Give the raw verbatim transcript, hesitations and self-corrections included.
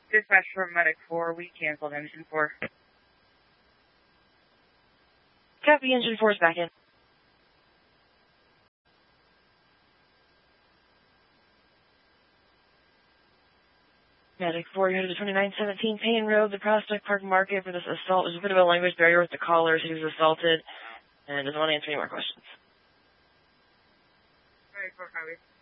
Dispatch from Medic four, we canceled Engine four. Copy, Engine four is back in. Medic four, you're to twenty-nine seventeen Payne Road, the Prospect Park Market for this assault. There's a bit of a language barrier with the caller. He was assaulted and doesn't want to answer any more questions. All right, four, copy.